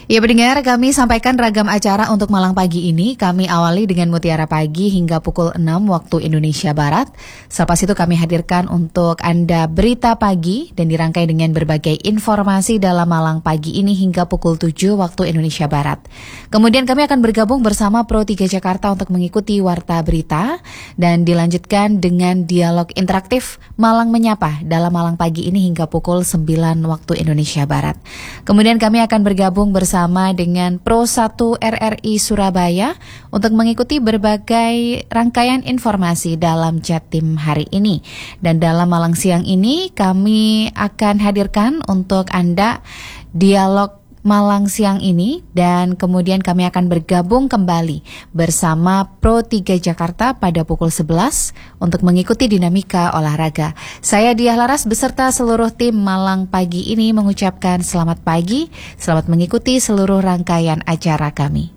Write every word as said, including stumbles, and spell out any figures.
Ya pendengar, kami sampaikan ragam acara untuk Malang Pagi ini. Kami awali dengan Mutiara Pagi hingga pukul enam waktu Indonesia Barat. Selepas itu kami hadirkan untuk Anda Berita Pagi dan dirangkai dengan berbagai informasi dalam Malang Pagi ini hingga pukul tujuh waktu Indonesia Barat. Kemudian kami akan bergabung bersama Pro tiga Jakarta untuk mengikuti Warta Berita dan dilanjutkan dengan dialog interaktif Malang Menyapa dalam Malang Pagi ini hingga pukul sembilan waktu Indonesia Barat. Kemudian kami akan bergabung bersama bersama dengan Pro satu R R I Surabaya untuk mengikuti berbagai rangkaian informasi dalam Jatim hari ini. Dan dalam Malang Siang ini kami akan hadirkan untuk Anda dialog Malang Siang ini dan kemudian kami akan bergabung kembali bersama Pro tiga Jakarta pada pukul sebelas untuk mengikuti dinamika olahraga. Saya Diah Laras beserta seluruh tim Malang Pagi ini mengucapkan selamat pagi, selamat mengikuti seluruh rangkaian acara kami.